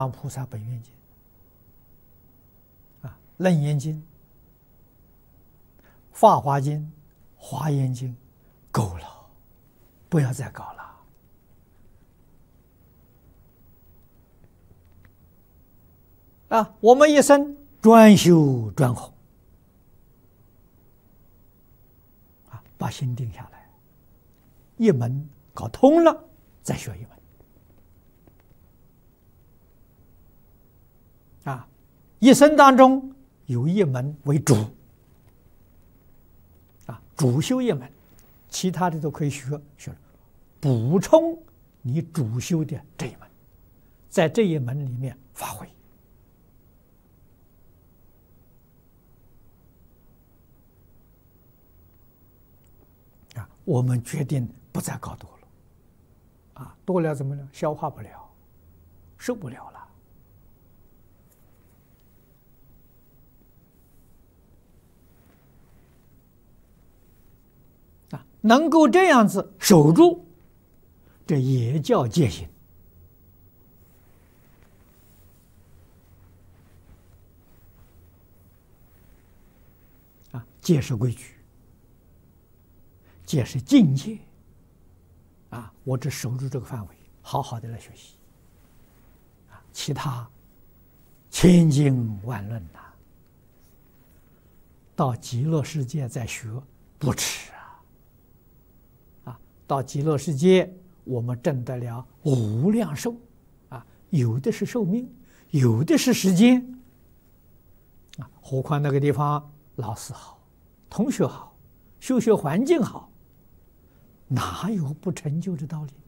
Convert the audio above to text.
菩萨本愿经楞严经、法华经、华严经够了，不要再搞了。我们一生专修专弘，把心定下来，一门搞通了，再学一门。一生当中有一门为主，主修一门，其他的都可以学，补充你主修的这一门，在这一门里面发挥。我们决定不再搞多了，多了怎么了？消化不了，受不了了。能够这样子守住，这也叫戒心。戒是规矩，戒是境界。我只守住这个范围，好好的来学习。其他千经万论到极乐世界再学不迟。到极乐世界，我们证得了无量寿，有的是寿命，有的是时间，何况那个地方老师好，同学好，修学环境好，哪有不成就的道理？